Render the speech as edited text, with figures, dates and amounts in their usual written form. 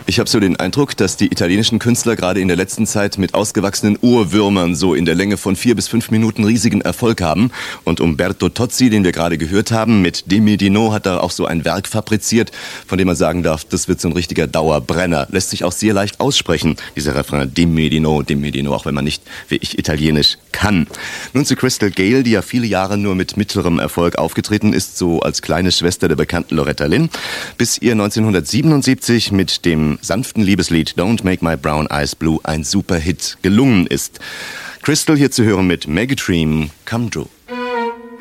Ich habe so den Eindruck, dass die italienischen Künstler gerade in der letzten Zeit mit ausgewachsenen Ohrwürmern so in der Länge von 4 bis 5 Minuten riesigen Erfolg haben. Und Umberto Tozzi, den wir gerade gehört haben, mit Dimmi di No hat da auch so ein Werk fabriziert, von dem man sagen darf, das wird so ein richtiger Dauerbrenner. Lässt sich auch sehr leicht aussprechen, dieser Refrain Dimmi di No, auch wenn man nicht wie ich Italienisch kann. Nun zu Crystal Gayle, die ja viele Jahre nur mit mittlerem Erfolg aufgetreten ist, so als kleine Schwester der bekannten Loretta Lynn, bis ihr 1977 mit dem sanften Liebeslied Don't Make My Brown Eyes Blue ein Superhit gelungen ist. Crystal hier zu hören mit Make a Dream Come True.